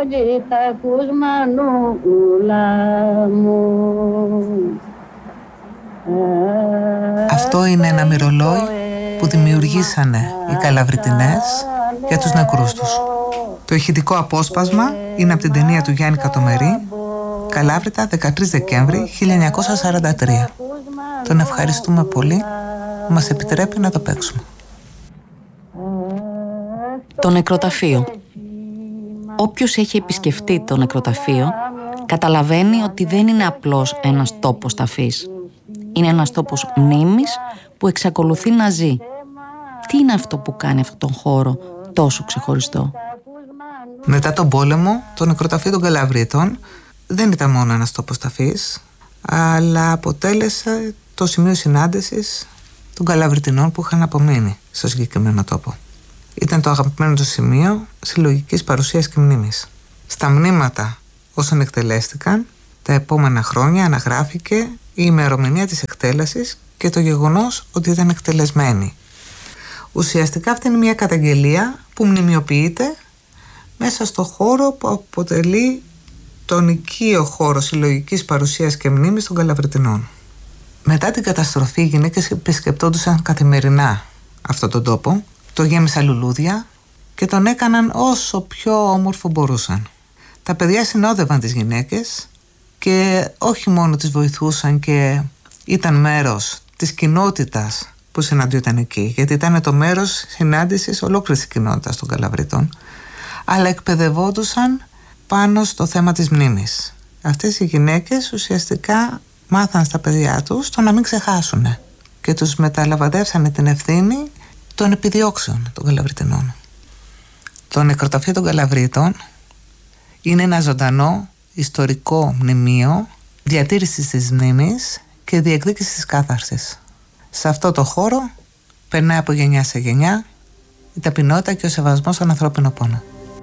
τα κουσμανούλα μου. Αυτό είναι ένα μυρολόι που δημιουργήσανε οι Καλαβριτινές για τους νεκρούς τους. Το ηχητικό απόσπασμα είναι από την ταινία του Γιάννη Κατομερή, Καλάβρητα, 13 Δεκέμβρη 1943. Τον ευχαριστούμε πολύ που μας επιτρέπει να το παίξουμε. Το νεκροταφείο. Όποιος έχει επισκεφτεί το νεκροταφείο καταλαβαίνει ότι δεν είναι απλώς ένας τόπος ταφής. Είναι ένας τόπος μνήμης που εξακολουθεί να ζει. Τι είναι αυτό που κάνει αυτόν τον χώρο τόσο ξεχωριστό? Μετά τον πόλεμο, το νεκροταφείο των Καλαβρίτων δεν ήταν μόνο ένας τόπος ταφής, αλλά αποτέλεσε το σημείο συνάντησης των Καλαβριτινών που είχαν απομείνει στο συγκεκριμένο τόπο. Ήταν το αγαπημένο του σημείο συλλογικής παρουσίας και μνήμης. Στα μνήματα όσων εκτελέστηκαν, τα επόμενα χρόνια αναγράφηκε η ημερομηνία της εκτέλεσης και το γεγονός ότι ήταν εκτελεσμένοι. Ουσιαστικά αυτή είναι μια καταγγελία που μνημειοποιείται μέσα στο χώρο που αποτελεί τον οικείο χώρο συλλογικής παρουσίας και μνήμης των Καλαβριτινών. Μετά την καταστροφή, οι γυναίκες επισκεπτόντουσαν καθημερινά αυτόν τον τόπο, το γέμισαν λουλούδια και τον έκαναν όσο πιο όμορφο μπορούσαν. Τα παιδιά συνόδευαν τις γυναίκες και όχι μόνο τις βοηθούσαν και ήταν μέρος της κοινότητας που συναντιόταν εκεί, γιατί ήταν το μέρος συνάντησης ολόκληρης της κοινότητας των Καλαβριτών, αλλά εκπαιδευόντουσαν πάνω στο θέμα της μνήμης. Αυτές οι γυναίκες ουσιαστικά μάθαν στα παιδιά τους το να μην ξεχάσουν και τους μεταλαμβαδεύσανε την ευθύνη των επιδιώξεων των Καλαβριτινών. Το νεκροταφείο των Καλαβρίτων είναι ένα ζωντανό ιστορικό μνημείο διατήρησης της μνήμης και διεκδίκησης της κάθαρσης. Σε αυτό το χώρο περνάει από γενιά σε γενιά η ταπεινότητα και ο σεβασμός στον ανθρώπινο πόνο.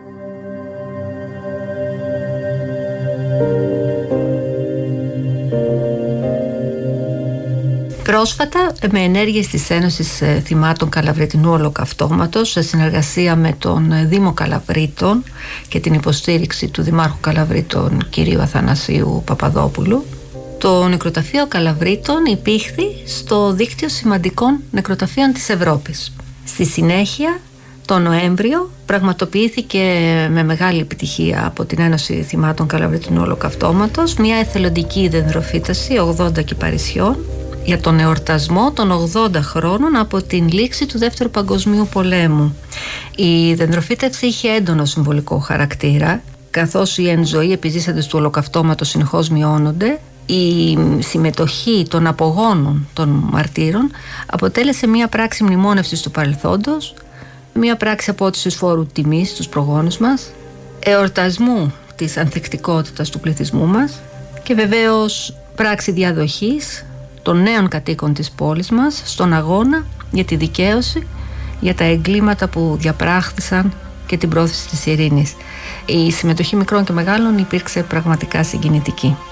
Πρόσφατα, με ενέργειες της Ένωσης Θυμάτων Καλαβριτινού Ολοκαυτώματος, σε συνεργασία με τον Δήμο Καλαβρίτων και την υποστήριξη του Δημάρχου Καλαβρίτων κ. Αθανασίου Παπαδόπουλου, το νεκροταφείο Καλαβρίτων υπήχθη στο δίκτυο σημαντικών νεκροταφείων της Ευρώπης. Στη συνέχεια, το Νοέμβριο, πραγματοποιήθηκε με μεγάλη επιτυχία από την Ένωση Θυμάτων Καλαβριτινού Ολοκαυτώματος μια εθελοντική δενδροφύταση 80 κυπαρισιών για τον εορτασμό των 80 χρόνων από την λήξη του Δεύτερου Παγκοσμίου Πολέμου. Η δενδροφύτευση είχε έντονο συμβολικό χαρακτήρα, καθώς οι εν ζωή επιζήσαντες του Ολοκαυτώματος συνεχώς μειώνονται. Η συμμετοχή των απογόνων των μαρτύρων αποτέλεσε μια πράξη μνημόνευσης του παρελθόντος, μια πράξη απότισης φόρου τιμής στους προγόνους μας, εορτασμού της ανθεκτικότητας του πληθυσμού μας και βεβαίως πράξη διαδοχής των νέων κατοίκων της πόλης μας στον αγώνα για τη δικαίωση, για τα εγκλήματα που διαπράχθησαν και την πρόθεση της ειρήνης. Η συμμετοχή μικρών και μεγάλων υπήρξε πραγματικά συγκινητική.